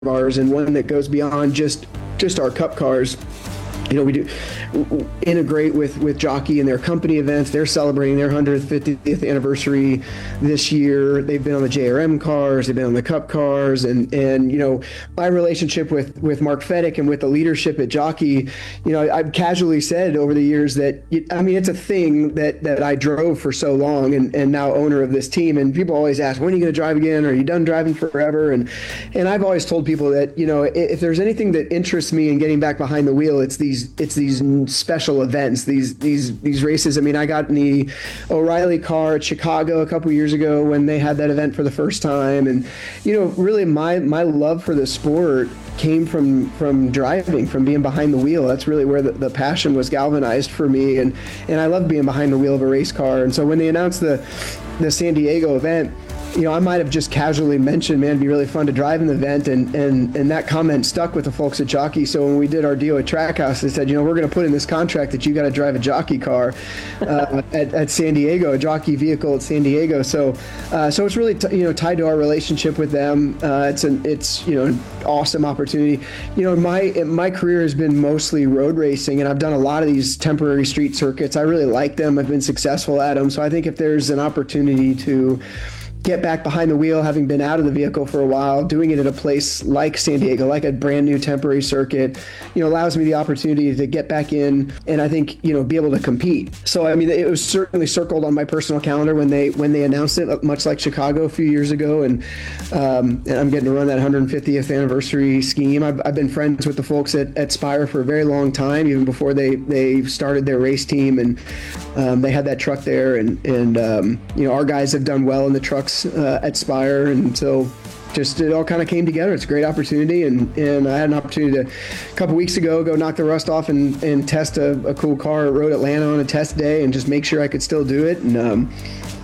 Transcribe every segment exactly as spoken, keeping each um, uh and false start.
ours, and one that goes beyond just just our Cup cars. You know, we do integrate with, with Jockey and their company events. They're celebrating their one hundred fiftieth anniversary this year. They've been on the J R M cars, they've been on the Cup cars, and, and you know, my relationship with, with Mark Fedek and with the leadership at Jockey, you know, I've casually said over the years that, I mean, it's a thing that, that I drove for so long and, and now owner of this team. And people always ask, when are you going to drive again? Are you done driving forever? And, and I've always told people that, you know, if there's anything that interests me in getting back behind the wheel, it's these it's these special events, these these these races. I mean, I got in the O'Reilly car at Chicago a couple years ago when they had that event for the first time, and you know, really my my love for the sport came from from driving, from being behind the wheel. That's really where the, the passion was galvanized for me, and and I love being behind the wheel of a race car. And so when they announced the the San Diego event, you know, I might have just casually mentioned, man, it'd be really fun to drive in the event, and, and, and that comment stuck with the folks at Jockey. So when we did our deal at Trackhouse, they said, you know, we're going to put in this contract that you got to drive a Jockey car uh, at, at San Diego, a Jockey vehicle at San Diego. So uh, so it's really, t- you know, tied to our relationship with them. Uh, it's an it's you know an awesome opportunity. You know, my my career has been mostly road racing, and I've done a lot of these temporary street circuits. I really like them. I've been successful at them. So I think if there's an opportunity to get back behind the wheel, having been out of the vehicle for a while, doing it at a place like San Diego, like a brand new temporary circuit, you know, allows me the opportunity to get back in and I think, you know, be able to compete. So, I mean, it was certainly circled on my personal calendar when they when they announced it, much like Chicago a few years ago. And, um, and I'm getting to run that one hundred fiftieth anniversary scheme. I've, I've been friends with the folks at, at Spire for a very long time, even before they, they started their race team. And um, they had that truck there. And, and um, you know, our guys have done well in the trucks Uh, at Spire, and so just it all kind of came together. It's a great opportunity, and, and I had an opportunity to a couple weeks ago go knock the rust off and, and test a, a cool car at Road Atlanta on a test day and just make sure I could still do it. And um,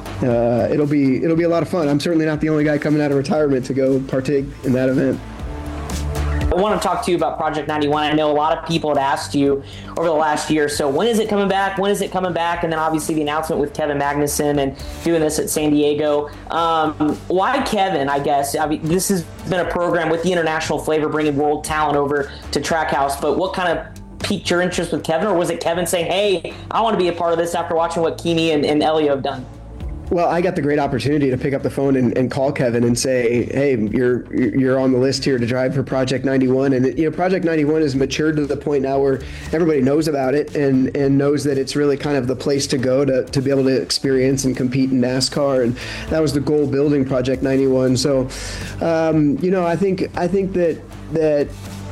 uh, it'll be it'll be a lot of fun. I'm certainly not the only guy coming out of retirement to go partake in that event. I want to talk to you about Project ninety-one. I know a lot of people had asked you over the last year or so, when is it coming back? When is it coming back? And then obviously the announcement with Kevin Magnussen and doing this at San Diego. Um, why Kevin, I guess? I mean, this has been a program with the international flavor, bringing world talent over to Trackhouse, but what kind of piqued your interest with Kevin? Or was it Kevin saying, hey, I want to be a part of this after watching what Kimi and, and Elio have done? Well, I got the great opportunity to pick up the phone and, and call Kevin and say, hey, you're you're on the list here to drive for Project ninety-one. And, you know, Project ninety-one has matured to the point now where everybody knows about it and, and knows that it's really kind of the place to go to, to be able to experience and compete in NASCAR. And that was the goal building Project ninety-one. So, um, you know, I think I think that that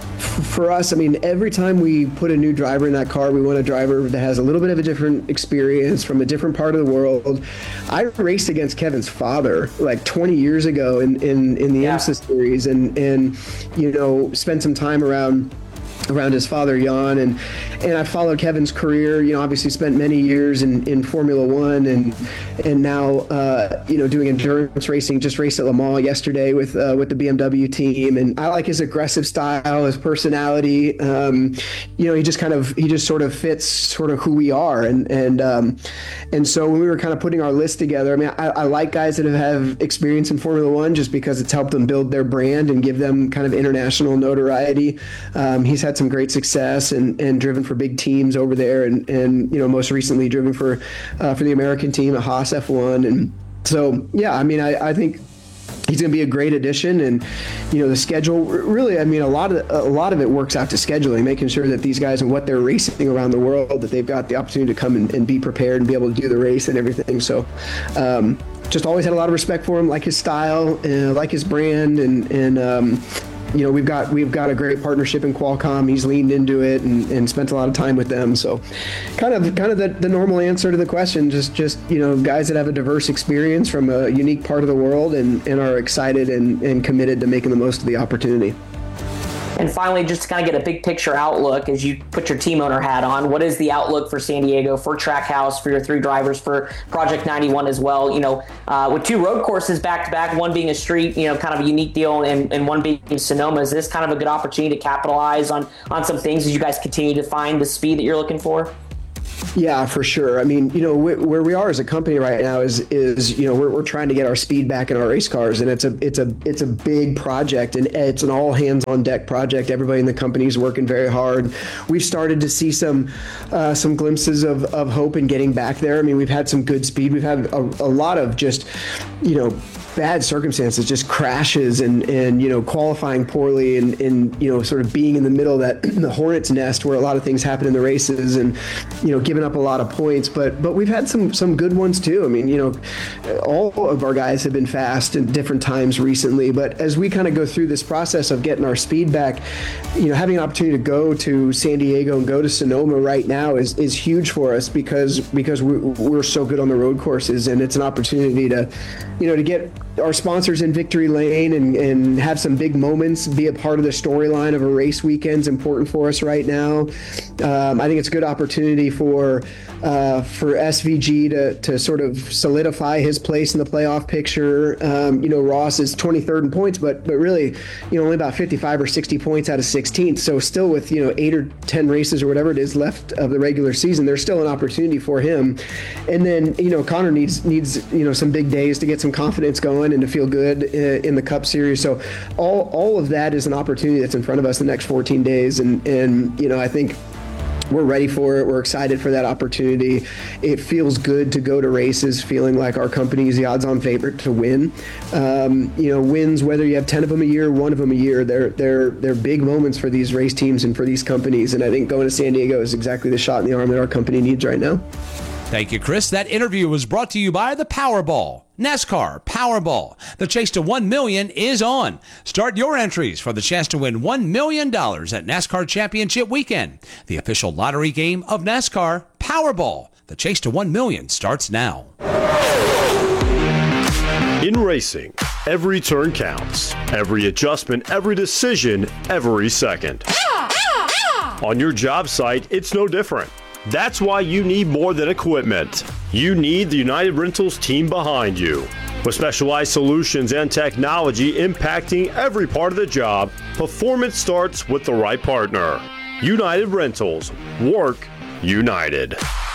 for us, I mean, every time we put a new driver in that car, we want a driver that has a little bit of a different experience from a different part of the world. I raced against Kevin's father like twenty years ago in, in, in the yeah. IMSA series and, and, you know, spent some time around around his father, Jan, and and I followed Kevin's career. You know, obviously spent many years in, in Formula One, and and now uh, you know doing endurance racing. Just raced at Le Mans yesterday with uh, with the B M W team, and I like his aggressive style, his personality. Um, you know, he just kind of he just sort of fits sort of who we are, and and um, and so when we were kind of putting our list together, I mean, I, I like guys that have, have experience in Formula One just because it's helped them build their brand and give them kind of international notoriety. Um, he's had some great success and, and driven for big teams over there, and, and you know most recently driven for uh, for the American team at Haas F one. And so yeah, I mean I, I think he's going to be a great addition. And you know the schedule really, I mean a lot of a lot of it works out to scheduling, making sure that these guys and what they're racing around the world, that they've got the opportunity to come and, and be prepared and be able to do the race and everything. So um, just always had a lot of respect for him, like his style, uh, like his brand, and and um, you know, we've got we've got a great partnership in Qualcomm. He's leaned into it and, and spent a lot of time with them. So kind of kind of the, the normal answer to the question, just just you know, guys that have a diverse experience from a unique part of the world and, and are excited and, and committed to making the most of the opportunity. And finally, just to kind of get a big picture outlook as you put your team owner hat on, what is the outlook for San Diego, for Trackhouse, for your three drivers, for Project ninety-one as well? You know, uh, with two road courses back to back, one being a street, you know, kind of a unique deal, and, and one being Sonoma, is this kind of a good opportunity to capitalize on on some things as you guys continue to find the speed that you're looking for? Yeah, for sure. I mean, you know, wh- where we are as a company right now is is you know we're, we're trying to get our speed back in our race cars, and it's a it's a it's a big project, and it's an all hands on deck project. Everybody in the company is working very hard. We've started to see some uh, some glimpses of, of hope in getting back there. I mean, we've had some good speed. We've had a, a lot of just, you know, bad circumstances, just crashes and, and you know, qualifying poorly and, and, you know, sort of being in the middle of that the hornet's nest where a lot of things happen in the races and, you know, giving up a lot of points. But but we've had some some good ones too. I mean, you know, all of our guys have been fast at different times recently. But as we kind of go through this process of getting our speed back, you know, having an opportunity to go to San Diego and go to Sonoma right now is, is huge for us because because we, we're so good on the road courses, and it's an opportunity to, you know, to get our sponsors in victory lane and, and have some big moments, be a part of the storyline of a race weekend is important for us right now. Um, I think it's a good opportunity for uh, for S V G to to sort of solidify his place in the playoff picture. Um, you know, Ross is twenty-third in points, but but really, you know, only about fifty-five or sixty points out of sixteenth. So still with, you know, eight or ten races or whatever it is left of the regular season, there's still an opportunity for him. And then, you know, Connor needs needs you know some big days to get some confidence going and to feel good in the Cup Series. So all all of that is an opportunity that's in front of us the next fourteen days. And, and you know, I think we're ready for it. We're excited for that opportunity. It feels good to go to races feeling like our company is the odds-on favorite to win. Um, you know, wins, whether you have ten of them a year, one of them a year, they're, they're, they're big moments for these race teams and for these companies. And I think going to San Diego is exactly the shot in the arm that our company needs right now. Thank you, Chris. That interview was brought to you by the Powerball. NASCAR Powerball. The chase to one million dollars is on. Start your entries for the chance to win one million dollars at NASCAR Championship Weekend, the official lottery game of NASCAR. Powerball. The chase to one million dollars starts now. In racing, every turn counts. Every adjustment, every decision, every second. On your job site, it's no different. That's why you need more than equipment. You need the United Rentals team behind you. With specialized solutions and technology impacting every part of the job, performance starts with the right partner. United Rentals. Work united.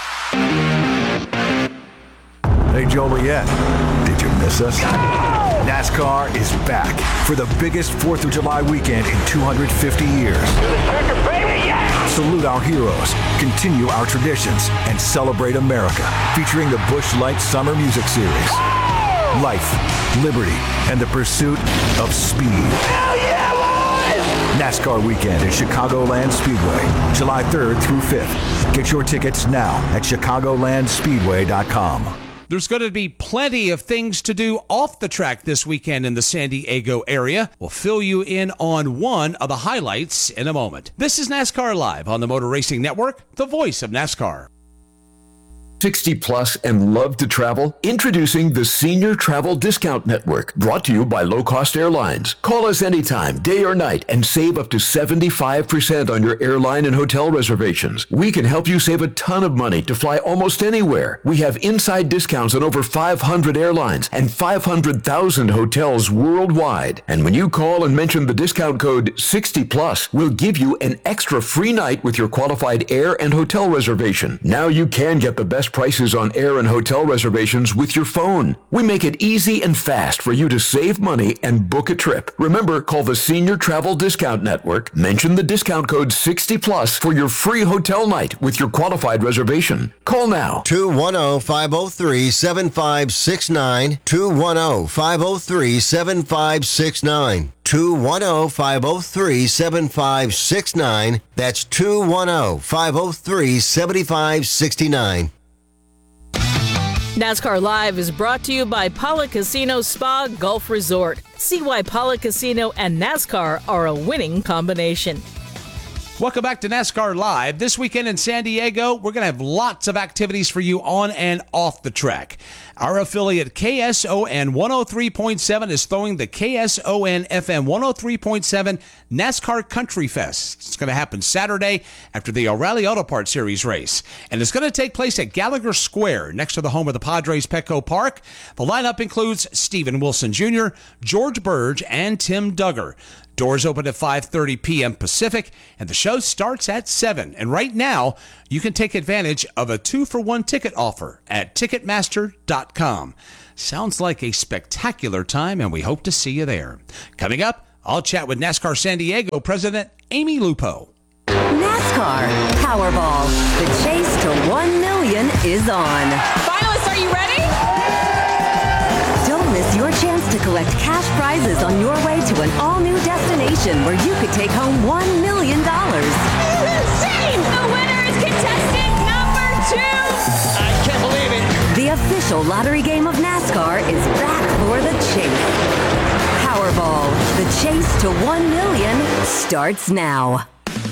Hey, Joliet, did you miss us? NASCAR is back for the biggest fourth of July weekend in two hundred fifty years. Salute our heroes, continue our traditions, and celebrate America, featuring the Busch Light Summer Music Series. Life, liberty, and the pursuit of speed. Hell yeah, boys! NASCAR weekend at Chicagoland Speedway, July third through fifth. Get your tickets now at chicagoland speedway dot com. There's going to be plenty of things to do off the track this weekend in the San Diego area. We'll fill you in on one of the highlights in a moment. This is NASCAR Live on the Motor Racing Network, the voice of NASCAR. sixty plus and love to travel? Introducing the Senior Travel Discount Network, brought to you by Low Cost Airlines. Call us anytime, day or night, and save up to seventy-five percent on your airline and hotel reservations. We can help you save a ton of money to fly almost anywhere. We have inside discounts on over five hundred airlines and five hundred thousand hotels worldwide. And when you call and mention the discount code sixty plus, we'll give you an extra free night with your qualified air and hotel reservation. Now you can get the best prices on air and hotel reservations with your phone. We make it easy and fast for you to save money and book a trip. Remember, call the Senior Travel Discount Network, mention the discount code sixty plus for your free hotel night with your qualified reservation. Call now. two one zero, five zero three, seven five six nine. two one zero, five zero three, seven five six nine. two one zero, five zero three, seven five six nine. That's two one zero, five zero three, seven five six nine. NASCAR Live is brought to you by Pala Casino Spa Golf Resort. See why Pala Casino and NASCAR are a winning combination. Welcome back to NASCAR Live. This weekend in San Diego, we're going to have lots of activities for you on and off the track. Our affiliate K S O N one oh three point seven is throwing the K S O N F M one oh three point seven NASCAR Country Fest. It's going to happen Saturday after the O'Reilly Auto Parts Series race. And it's going to take place at Gallagher Square, next to the home of the Padres, Petco Park. The lineup includes Steven Wilson Junior, George Burge, and Tim Duggar. Doors open at five thirty p.m. Pacific, and the show starts at seven. And right now, you can take advantage of a two-for-one ticket offer at Ticketmaster dot com. Sounds like a spectacular time, and we hope to see you there. Coming up, I'll chat with NASCAR San Diego President Amy Lupo. NASCAR Powerball. The chase to one million is on. Finalists, are you ready? Don't miss your chance to collect cash prizes on your way to an all-new destination where you could take home one million dollars. Insane! The winner is contestant number two! I can't believe it! The official lottery game of NASCAR is back for the chase. Powerball. The chase to one million starts now.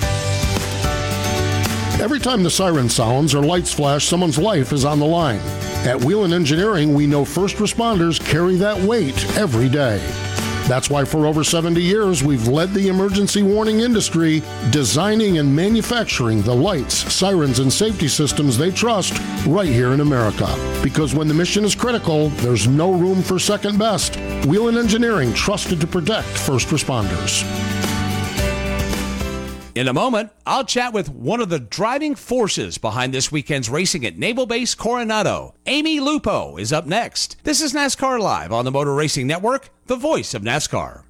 Every time the siren sounds or lights flash, someone's life is on the line. At Whelen Engineering, we know first responders carry that weight every day. That's why for over seventy years, we've led the emergency warning industry, designing and manufacturing the lights, sirens, and safety systems they trust right here in America. Because when the mission is critical, there's no room for second best. Whelen Engineering, trusted to protect first responders. In a moment, I'll chat with one of the driving forces behind this weekend's racing at Naval Base Coronado. Amy Lupo is up next. This is NASCAR Live on the Motor Racing Network, the voice of NASCAR.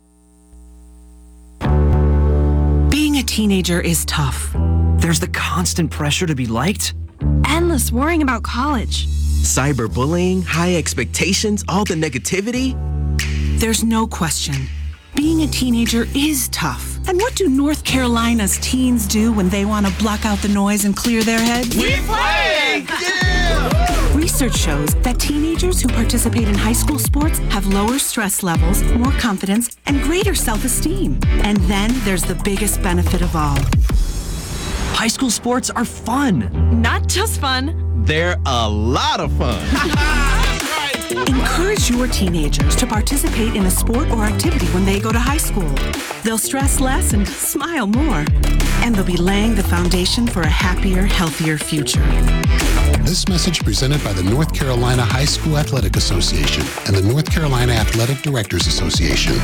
Being a teenager is tough. There's the constant pressure to be liked. Endless worrying about college. Cyberbullying, high expectations, all the negativity. There's no question. Being a teenager is tough. And what do North Carolina's teens do when they want to block out the noise and clear their heads? We play! Yeah! Research shows that teenagers who participate in high school sports have lower stress levels, more confidence, and greater self-esteem. And then there's the biggest benefit of all. High school sports are fun. Not just fun. They're a lot of fun. Encourage your teenagers to participate in a sport or activity when they go to high school. They'll stress less and smile more. And they'll be laying the foundation for a happier, healthier future. This message presented by the North Carolina High School Athletic Association and the North Carolina Athletic Directors Association.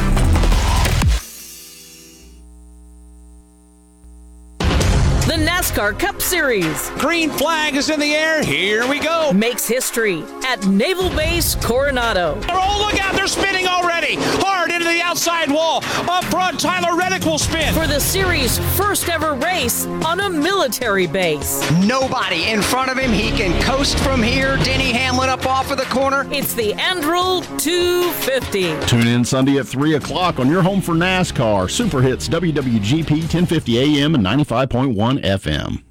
The NASCAR Cup Series. Green flag is in the air. Here we go. Makes history at Naval Base Coronado. Oh, look out. They're spinning already. Hard into the outside wall. Up front, Tyler Reddick will spin. For the series' first ever race on a military base. Nobody in front of him. He can coast from here. Denny Hamlin up off of the corner. It's the Anduril two fifty. Tune in Sunday at three o'clock on your home for NASCAR. Super Hits W W G P ten fifty A M and ninety-five point one F M.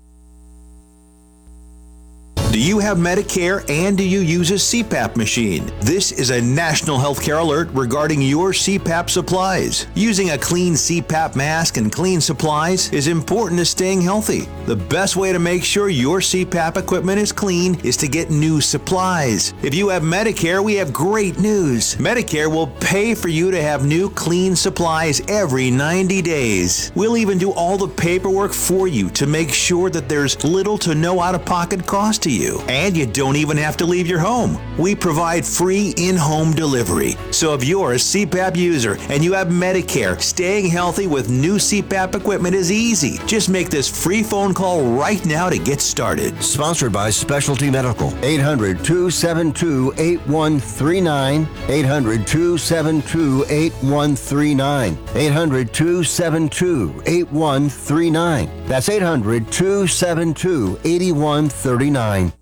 Do you have Medicare and do you use a C PAP machine? This is a national healthcare alert regarding your C PAP supplies. Using a clean C PAP mask and clean supplies is important to staying healthy. The best way to make sure your C PAP equipment is clean is to get new supplies. If you have Medicare, we have great news. Medicare will pay for you to have new clean supplies every ninety days. We'll even do all the paperwork for you to make sure that there's little to no out-of-pocket cost to you. And you don't even have to leave your home. We provide free in-home delivery. So if you're a C PAP user and you have Medicare, staying healthy with new C PAP equipment is easy. Just make this free phone call right now to get started. Sponsored by Specialty Medical. eight hundred, two seven two, eight one three nine. eight hundred, two seven two, eight one three nine. eight hundred, two seven two, eight one three nine. That's eight hundred, two seven two, eight one three nine.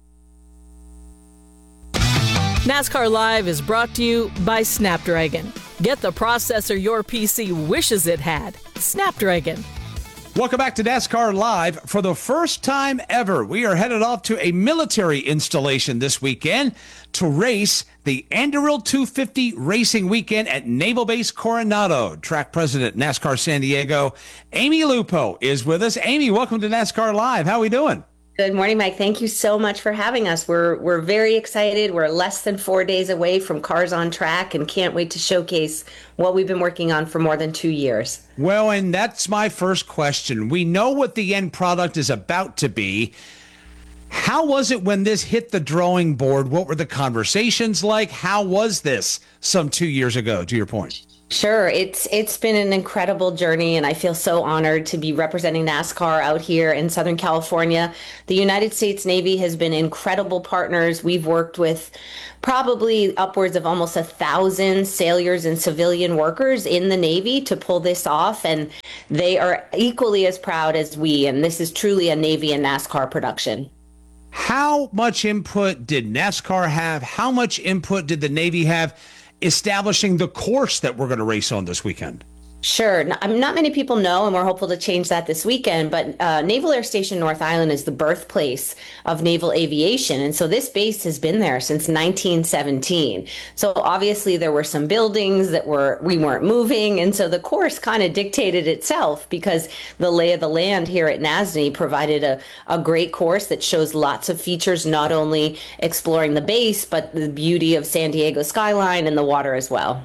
NASCAR Live is brought to you by Snapdragon. Get the processor your P C wishes it had. Snapdragon. Welcome back to NASCAR Live. For the first time ever, we are headed off to a military installation this weekend to race the Anduril two fifty Racing Weekend at Naval Base Coronado. Track President, NASCAR San Diego, Amy Lupo is with us. Amy, welcome to NASCAR Live. How are we doing? Good morning, Mike. Thank you so much for having us. We're we're very excited. We're less than four days away from Cars on Track and can't wait to showcase what we've been working on for more than two years. Well, and that's my first question. We know what the end product is about to be. How was it when this hit the drawing board? What were the conversations like? How was this some two years ago, to your point? Sure. It's it's been an incredible journey, and I feel so honored to be representing NASCAR out here in Southern California. The United States Navy has been incredible partners. We've worked with probably upwards of almost a thousand sailors and civilian workers in the Navy to pull this off, and they are equally as proud as we, and this is truly a Navy and NASCAR production. How much input did NASCAR have? How much input did the Navy have establishing the course that we're going to race on this weekend? Sure. Not, not many people know, and we're hopeful to change that this weekend, but uh, Naval Air Station North Island is the birthplace of naval aviation. And so this base has been there since nineteen seventeen. So obviously there were some buildings that were, we weren't moving. And so the course kind of dictated itself because the lay of the land here at N A S N Y provided a, a great course that shows lots of features, not only exploring the base, but the beauty of San Diego skyline and the water as well.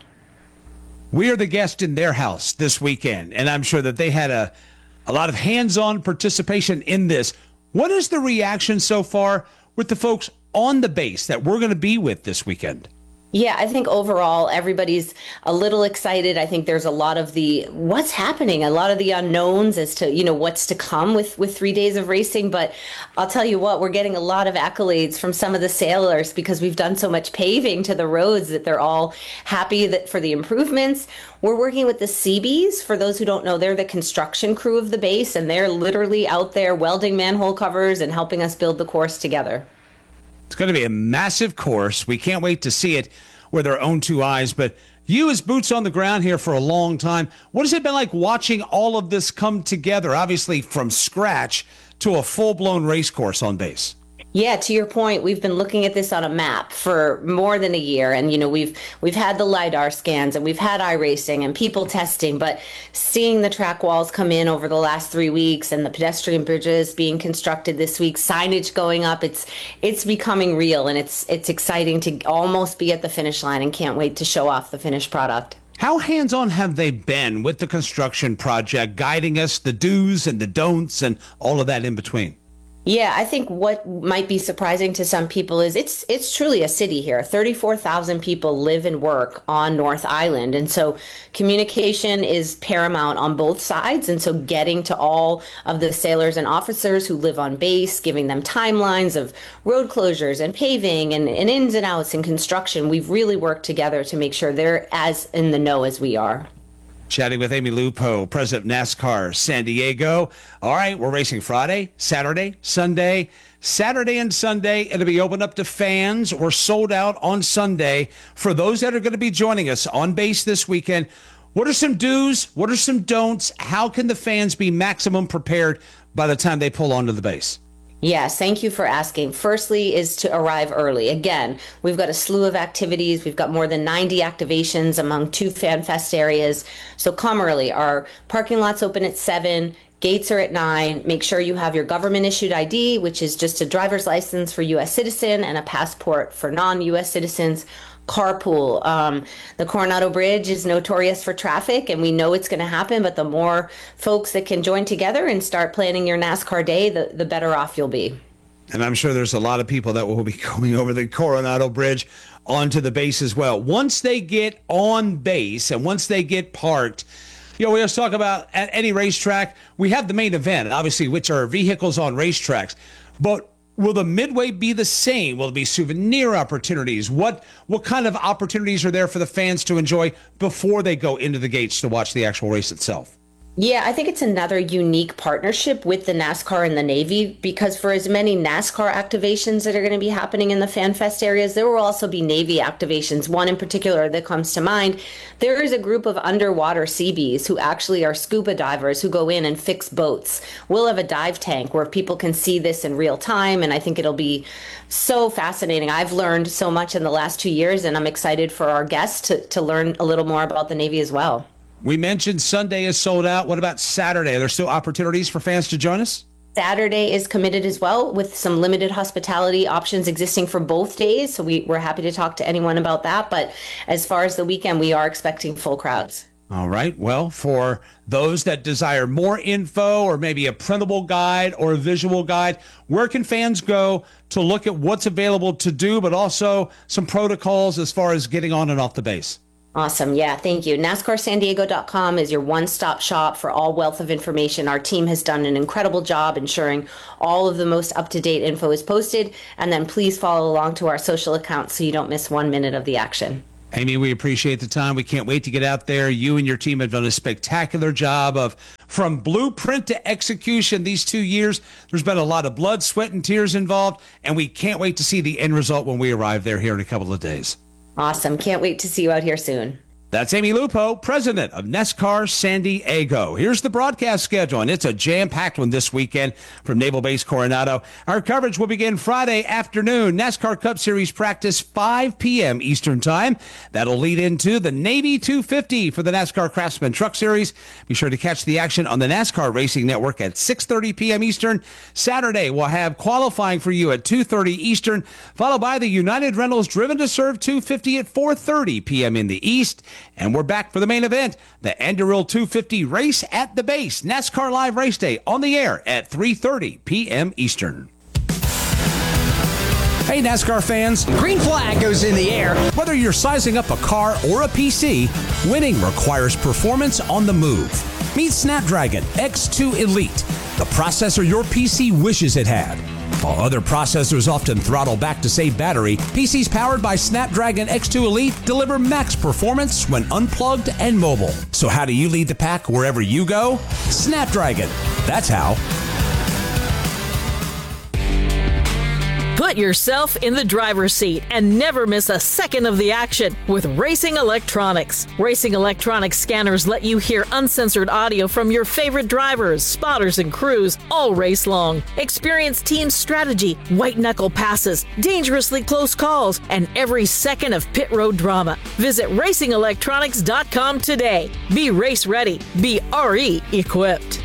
We are the guest in their house this weekend, and I'm sure that they had a, a lot of hands-on participation in this. What is the reaction so far with the folks on the base that we're going to be with this weekend? Yeah, I think overall everybody's a little excited. I think there's a lot of the what's happening, a lot of the unknowns as to, you know, what's to come with, with three days of racing. But I'll tell you what, we're getting a lot of accolades from some of the sailors because we've done so much paving to the roads that they're all happy that for the improvements. We're working with the Seabees. For those who don't know, they're the construction crew of the base, and they're literally out there welding manhole covers and helping us build the course together. It's going to be a massive course. We can't wait to see it with our own two eyes. But you as boots on the ground here for a long time, what has it been like watching all of this come together, obviously from scratch to a full-blown race course on base? Yeah, to your point, we've been looking at this on a map for more than a year. And, you know, we've we've had the LiDAR scans and we've had iRacing and people testing. But seeing the track walls come in over the last three weeks and the pedestrian bridges being constructed this week, signage going up, it's it's becoming real. And it's it's exciting to almost be at the finish line and can't wait to show off the finished product. How hands-on have they been with the construction project, guiding us, the do's and the don'ts and all of that in between? Yeah, I think what might be surprising to some people is it's it's truly a city here. thirty-four thousand people live and work on North Island. And so communication is paramount on both sides. And so getting to all of the sailors and officers who live on base, giving them timelines of road closures and paving and, and ins and outs and construction, we've really worked together to make sure they're as in the know as we are. Chatting with Amy Lupo, president of NASCAR San Diego. All right, we're racing Friday, Saturday, Sunday. Saturday and Sunday, it'll be open up to fans or sold out on Sunday. For those that are going to be joining us on base this weekend, what are some do's? What are some don'ts? How can the fans be maximum prepared by the time they pull onto the base? Yes, thank you for asking. Firstly is to arrive early. Again, we've got a slew of activities. We've got more than ninety activations among two Fan Fest areas. So come early. Our parking lot's open at seven. Gates are at nine. Make sure you have your government issued I D, which is just a driver's license for U S citizen and a passport for non-U S citizens. Carpool. Um, the Coronado Bridge is notorious for traffic, and we know it's going to happen, but the more folks that can join together and start planning your NASCAR day, the, the better off you'll be. And I'm sure there's a lot of people that will be coming over the Coronado Bridge onto the base as well. Once they get on base and once they get parked, you know, we always talk about at any racetrack, we have the main event, obviously, which are vehicles on racetracks. But will the midway be the same? Will it be souvenir opportunities? What what kind of opportunities are there for the fans to enjoy before they go into the gates to watch the actual race itself? Yeah, I think it's another unique partnership with the NASCAR and the Navy, because for as many NASCAR activations that are going to be happening in the Fan Fest areas, there will also be Navy activations. One in particular that comes to mind, there is a group of underwater Seabees who actually are scuba divers who go in and fix boats. We'll have a dive tank where people can see this in real time, and I think it'll be so fascinating. I've learned so much in the last two years, and I'm excited for our guests to, to learn a little more about the Navy as well. We mentioned Sunday is sold out. What about Saturday? Are there still opportunities for fans to join us? Saturday is committed as well, with some limited hospitality options existing for both days. So we, we're happy to talk to anyone about that. But as far as the weekend, we are expecting full crowds. All right. Well, for those that desire more info or maybe a printable guide or a visual guide, where can fans go to look at what's available to do, but also some protocols as far as getting on and off the base? Awesome. Yeah, thank you. NASCAR San Diego dot com is your one-stop shop for all wealth of information. Our team has done an incredible job ensuring all of the most up-to-date info is posted. And then please follow along to our social accounts so you don't miss one minute of the action. Amy, we appreciate the time. We can't wait to get out there. You and your team have done a spectacular job of from blueprint to execution these two years. There's been a lot of blood, sweat, and tears involved, and we can't wait to see the end result when we arrive there here in a couple of days. Awesome. Can't wait to see you out here soon. That's Amy Lupo, president of NASCAR San Diego. Here's the broadcast schedule, and it's a jam-packed one this weekend from Naval Base Coronado. Our coverage will begin Friday afternoon. NASCAR Cup Series practice, five p.m. Eastern Time. That'll lead into the Navy two fifty for the NASCAR Craftsman Truck Series. Be sure to catch the action on the NASCAR Racing Network at six thirty p.m. Eastern. Saturday, we'll have qualifying for you at two thirty Eastern, followed by the United Rentals Driven to Serve two fifty at four thirty p.m. in the East. And we're back for the main event, the Anduril two fifty Race at the Base. NASCAR Live Race Day on the air at three thirty p.m. Eastern. Hey, NASCAR fans. Green flag goes in the air. Whether you're sizing up a car or a P C, winning requires performance on the move. Meet Snapdragon X two Elite, the processor your P C wishes it had. While other processors often throttle back to save battery, P Cs powered by Snapdragon X two Elite deliver max performance when unplugged and mobile. So how do you lead the pack wherever you go? Snapdragon. That's how. Put yourself in the driver's seat and never miss a second of the action with Racing Electronics. Racing Electronics scanners let you hear uncensored audio from your favorite drivers, spotters, and crews all race long. Experience team strategy, white-knuckle passes, dangerously close calls, and every second of pit road drama. Visit racing electronics dot com today. Be race ready. Be R E equipped.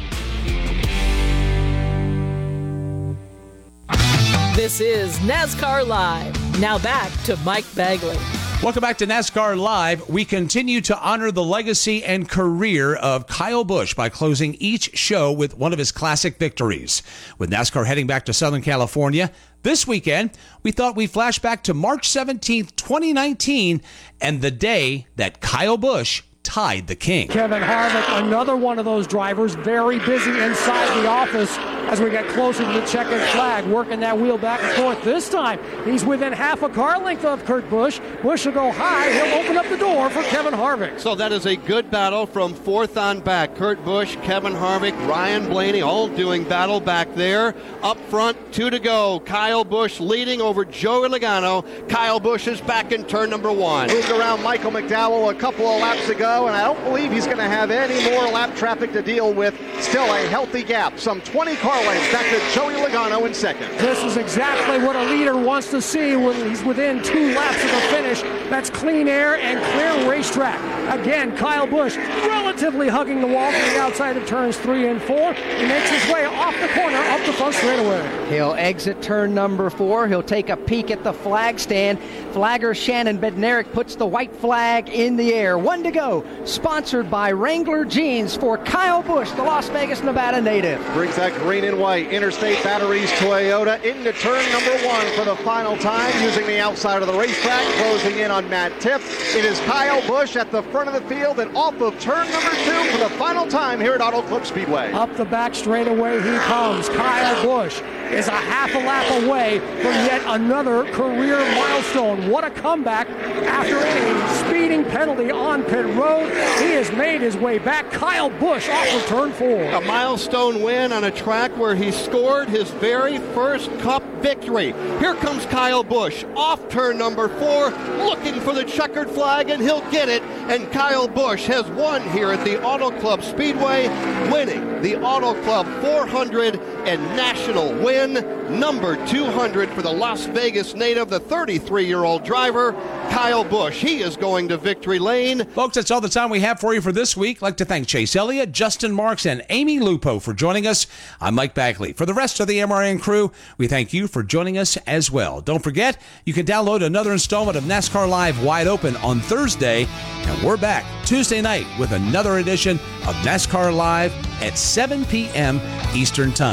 This is NASCAR Live. Now back to Mike Bagley. Welcome back to NASCAR Live. We continue to honor the legacy and career of Kyle Busch by closing each show with one of his classic victories. With NASCAR heading back to Southern California this weekend, we thought we'd flash back to March seventeenth, twenty nineteen, and the day that Kyle Busch tied the king. Kevin Harvick, another one of those drivers, very busy inside the office as we get closer to the checkered flag, working that wheel back and forth. This time, he's within half a car length of Kurt Busch. Busch will go high. He'll open up the door for Kevin Harvick. So that is a good battle from fourth on back. Kurt Busch, Kevin Harvick, Ryan Blaney, all doing battle back there. Up front, two to go. Kyle Busch leading over Joey Logano. Kyle Busch is back in turn number one. Moved around Michael McDowell a couple of laps ago, and I don't believe he's going to have any more lap traffic to deal with. Still a healthy gap, some twenty car lengths back to Joey Logano in second. This is exactly what a leader wants to see when he's within two laps of the finish. That's clean air and clear racetrack. Again, Kyle Busch relatively hugging the wall from the outside of turns three and four. He makes his way off the corner, up the front straightaway. He'll exit turn number four. He'll take a peek at the flag stand. Flagger Shannon Bednarik puts the white flag in the air. One to go. Sponsored by Wrangler Jeans for Kyle Busch, the Las Vegas, Nevada native. Brings that green and white Interstate Batteries Toyota into turn number one for the final time, using the outside of the racetrack, closing in on Matt Tiff. It is Kyle Busch at the front of the field and off of turn number two for the final time here at Auto Club Speedway. Up the back straightaway he comes. Kyle Busch is a half a lap away from yet another career milestone. What a comeback after a speeding penalty on pit road. He has made his way back. Kyle Busch off of turn four. A milestone win on a track where he scored his very first Cup victory. Here comes Kyle Busch off turn number four, looking for the checkered flag, and he'll get it. And Kyle Busch has won here at the Auto Club Speedway, winning the Auto Club four hundred and national win, number two hundred for the Las Vegas native, the thirty-three-year-old driver, Kyle Busch. He is going to victory lane. Folks, that's all the time we have for you for this week. I'd like to thank Chase Elliott, Justin Marks, and Amy Lupo for joining us. I'm Mike Bagley. For the rest of the M R N crew, we thank you for joining us as well. Don't forget, you can download another installment of NASCAR Live Wide Open on Thursday, and we're back Tuesday night with another edition of NASCAR Live at seven p.m. Eastern Time.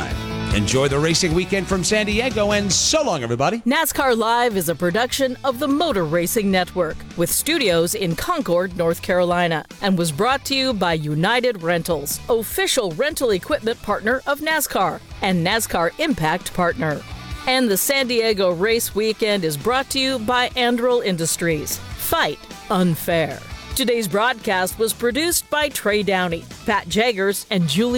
Enjoy the racing weekend from San Diego, and so long, everybody. NASCAR Live is a production of the Motor Racing Network with studios in Concord, North Carolina, and was brought to you by United Rentals, official rental equipment partner of NASCAR and NASCAR Impact partner. And the San Diego Race Weekend is brought to you by Andril Industries. Fight unfair. Today's broadcast was produced by Trey Downey, Pat Jaggers, and Julie